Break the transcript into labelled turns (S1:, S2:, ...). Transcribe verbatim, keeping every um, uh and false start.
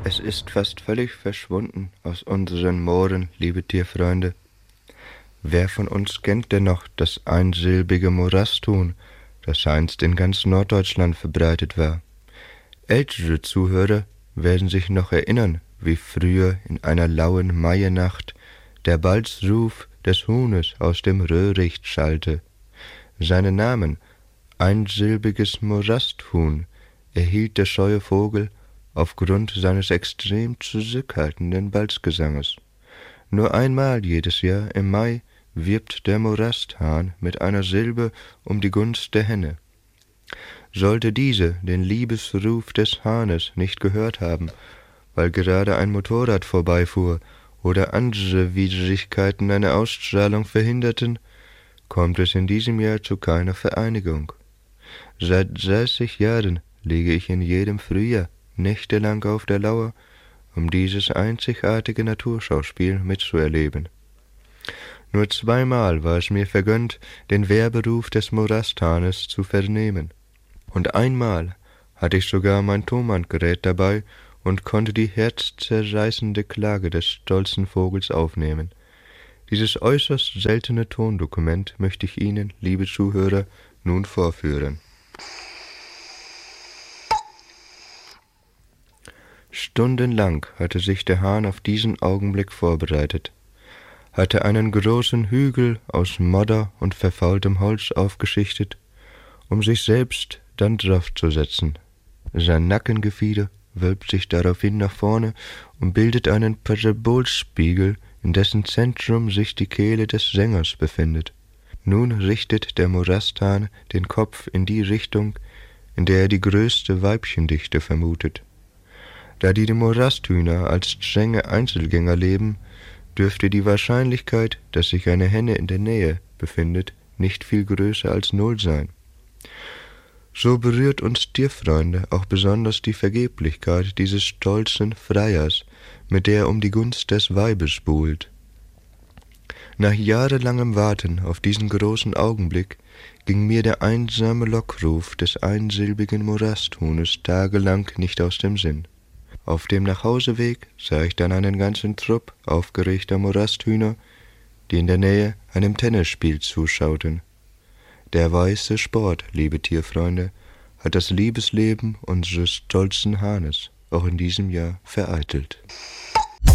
S1: Es ist fast völlig verschwunden aus unseren Mooren, liebe Tierfreunde. Wer von uns kennt denn noch das einsilbige Morasthuhn, das einst in ganz Norddeutschland verbreitet war? Ältere Zuhörer werden sich noch erinnern, wie früher in einer lauen Maienacht der Balzruf des Huhnes aus dem Röhricht schallte. Seinen Namen, einsilbiges Morasthuhn, erhielt der scheue Vogel aufgrund seines extrem zurückhaltenden Balzgesanges. Nur einmal jedes Jahr im Mai wirbt der Morasthahn mit einer Silbe um die Gunst der Henne. Sollte diese den Liebesruf des Hahnes nicht gehört haben, weil gerade ein Motorrad vorbeifuhr oder andere Widrigkeiten eine Ausstrahlung verhinderten, kommt es in diesem Jahr zu keiner Vereinigung. Seit dreißig Jahren liege ich in jedem Frühjahr nächtelang auf der Lauer, um dieses einzigartige Naturschauspiel mitzuerleben. Nur zweimal war es mir vergönnt, den Werberuf des Morasthahnes zu vernehmen, und einmal hatte ich sogar mein Tonbandgerät dabei und konnte die herzzerreißende Klage des stolzen Vogels aufnehmen. Dieses äußerst seltene Tondokument möchte ich Ihnen, liebe Zuhörer, nun vorführen. Stundenlang hatte sich der Hahn auf diesen Augenblick vorbereitet, hatte einen großen Hügel aus Modder und verfaultem Holz aufgeschichtet, um sich selbst dann draufzusetzen. Sein Nackengefieder wölbt sich daraufhin nach vorne und bildet einen Parabolspiegel, in dessen Zentrum sich die Kehle des Sängers befindet. Nun richtet der Morasthahn den Kopf in die Richtung, in der er die größte Weibchendichte vermutet. Da die Morasthühner als strenge Einzelgänger leben, dürfte die Wahrscheinlichkeit, dass sich eine Henne in der Nähe befindet, nicht viel größer als null sein. So berührt uns Tierfreunde auch besonders die Vergeblichkeit dieses stolzen Freiers, mit der er um die Gunst des Weibes buhlt. Nach jahrelangem Warten auf diesen großen Augenblick ging mir der einsame Lockruf des einsilbigen Morasthuhnes tagelang nicht aus dem Sinn. Auf dem Nachhauseweg sah ich dann einen ganzen Trupp aufgeregter Morasthühner, die in der Nähe einem Tennisspiel zuschauten. Der weiße Sport, liebe Tierfreunde, hat das Liebesleben unseres stolzen Hahnes auch in diesem Jahr vereitelt.